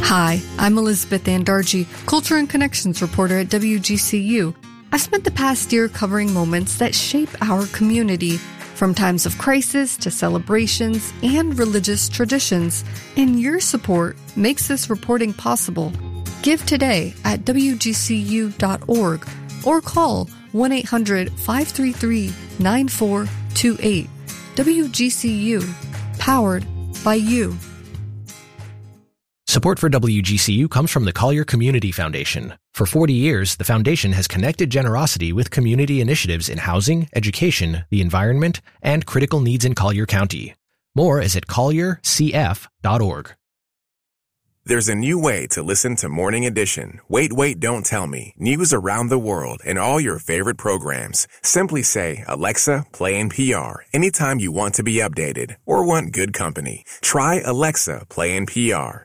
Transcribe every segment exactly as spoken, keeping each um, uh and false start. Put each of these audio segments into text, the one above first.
Hi, I'm Elizabeth Andarji, Culture and Connections reporter at W G C U. I've spent the past year covering moments that shape our community, from times of crisis to celebrations and religious traditions. And your support makes this reporting possible. Give today at W G C U dot org or call one eight hundred five three three nine four two eight. W G C U, powered by you. Support for W G C U comes from the Collier Community Foundation. For forty years, the foundation has connected generosity with community initiatives in housing, education, the environment, and critical needs in Collier County. More is at collier c f dot org. There's a new way to listen to Morning Edition. Wait, wait, don't tell me. News around the world and all your favorite programs. Simply say, Alexa, play N P R anytime you want to be updated or want good company. Try Alexa, play N P R.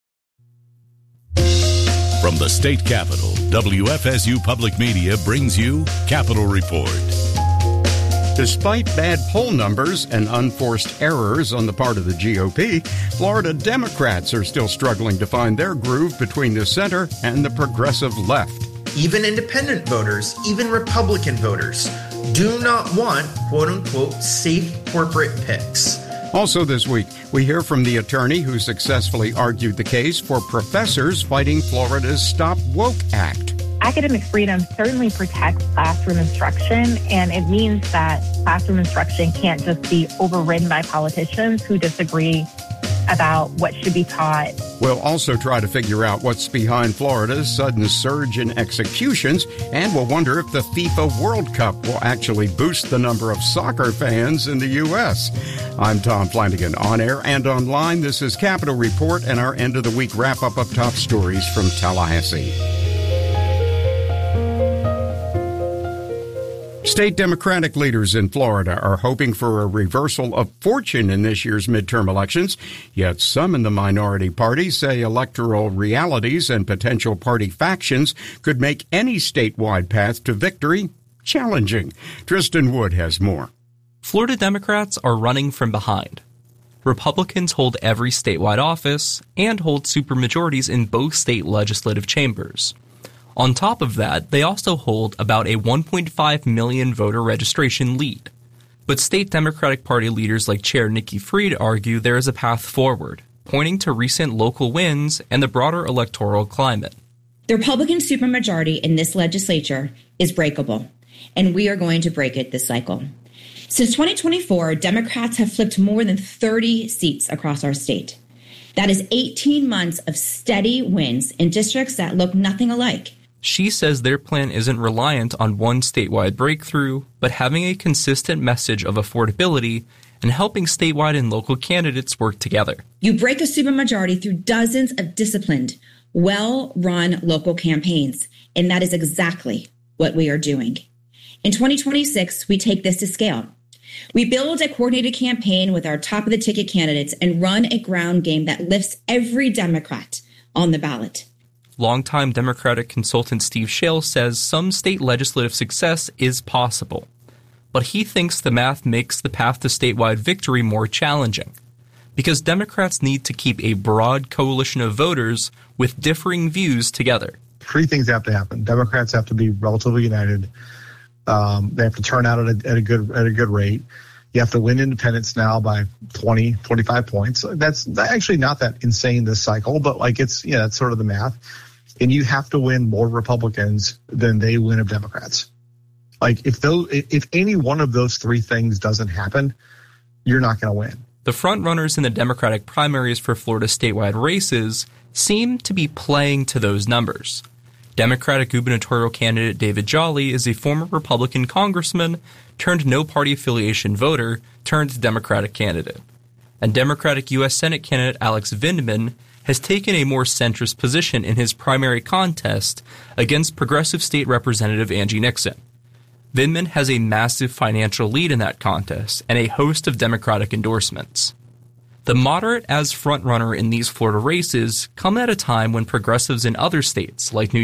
From the state capitol, W F S U Public Media brings you Capitol Report. Despite bad poll numbers and unforced errors on the part of the G O P, Florida Democrats are still struggling to find their groove between the center and the progressive left. Even independent voters, even Republican voters, do not want quote-unquote safe corporate picks. Also this week, we hear from the attorney who successfully argued the case for professors fighting Florida's Stop Woke Act. Academic freedom certainly protects classroom instruction, and it means that classroom instruction can't just be overridden by politicians who disagree about what should be taught. We'll also try to figure out what's behind Florida's sudden surge in executions, and we'll wonder if the FIFA World Cup will actually boost the number of soccer fans in the U S. I'm Tom Flanagan. On air and online, this is Capitol Report and our end of the week wrap-up of top stories from Tallahassee. State Democratic leaders in Florida are hoping for a reversal of fortune in this year's midterm elections, yet some in the minority party say electoral realities and potential party factions could make any statewide path to victory challenging. Tristan Wood has more. Florida Democrats are running from behind. Republicans hold every statewide office and hold supermajorities in both state legislative chambers. On top of that, they also hold about a one point five million voter registration lead. But state Democratic Party leaders like Chair Nikki Fried argue there is a path forward, pointing to recent local wins and the broader electoral climate. The Republican supermajority in this legislature is breakable, and we are going to break it this cycle. Since twenty twenty-four, Democrats have flipped more than thirty seats across our state. That is eighteen months of steady wins in districts that look nothing alike. She says their plan isn't reliant on one statewide breakthrough, but having a consistent message of affordability and helping statewide and local candidates work together. You break a supermajority through dozens of disciplined, well-run local campaigns, and that is exactly what we are doing. In twenty twenty-six, we take this to scale. We build a coordinated campaign with our top-of-the-ticket candidates and run a ground game that lifts every Democrat on the ballot. Longtime Democratic consultant Steve Schale says some state legislative success is possible, but he thinks the math makes the path to statewide victory more challenging, because Democrats need to keep a broad coalition of voters with differing views together. Three things have to happen. Democrats have to be relatively united. Um, they have to turn out at a, at a good at a good rate. You have to win independents now by twenty, twenty-five points. That's actually not that insane this cycle, but like it's, yeah, that's sort of the math. And you have to win more Republicans than they win of Democrats. Like if those, if any one of those three things doesn't happen, you're not going to win. The frontrunners in the Democratic primaries for Florida statewide races seem to be playing to those numbers. Democratic gubernatorial candidate David Jolly is a former Republican congressman turned no-party affiliation voter turned Democratic candidate. And Democratic U S Senate candidate Alex Vindman has taken a more centrist position in his primary contest against progressive state representative Angie Nixon. Vindman has a massive financial lead in that contest and a host of Democratic endorsements. The moderate as frontrunner in these Florida races come at a time when progressives in other states like New